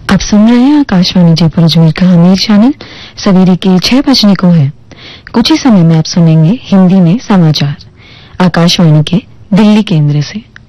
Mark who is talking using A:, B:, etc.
A: आप सुन रहे हैं आकाशवाणी जयपुर अजमेर का अमीर चैनल। सवेरे के 6 बजने को है। कुछ ही समय में आप सुनेंगे हिंदी में समाचार आकाशवाणी के दिल्ली केंद्र से।